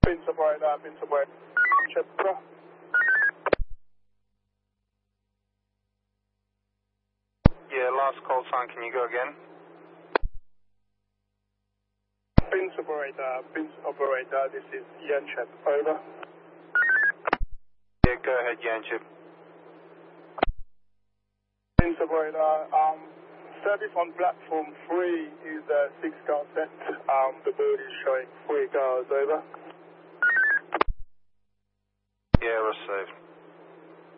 Prince operator, check, bro. Yeah, last call sign, can you go again? Prince operator, this is Yanchep, over. Yeah, go ahead, Yanchep. Prince operator, service on platform 3 is 6 cars set. The board is showing 3 cars, over. Yeah, received.